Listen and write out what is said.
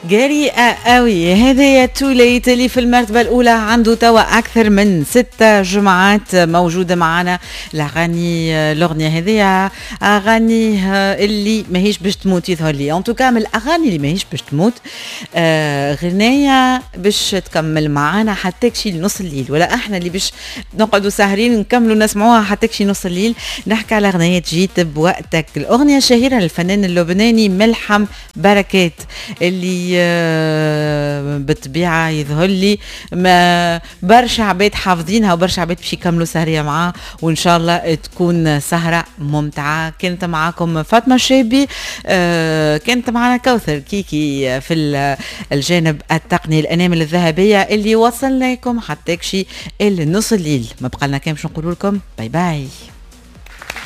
جريئة قوي هذايا توليت اللي في المرتبة الأولى عنده توا أكثر من 6 جمعات موجودة معنا. الأغنية هذايا أغاني اللي ماهيش باش تموت يظهر لي أن توكا من الأغاني اللي ماهيش باش تموت. غنية باش تكمل معنا حتى كشي لنص الليل، ولا احنا اللي باش نقعدوا ساهرين نكملوا نسمعوها حتى كشي نص الليل. نحكي على أغنية جيت بوقتك، الأغنية الشهيرة للفنان اللبناني ملحم بركات اللي بالطبيعة يظهر لي ما برشا عباد حافظينها وبرشا عباد باش يكملوا سهرية معاه، وإن شاء الله تكون سهرة ممتعة. كنت معاكم فاطمة الشابي، كنت معنا كوثر كيكي في الجانب التقني، الأنامل الذهبية اللي وصلنا لكم حتى كشي النص الليل. ما بقالنا كان باش نقول لكم باي باي.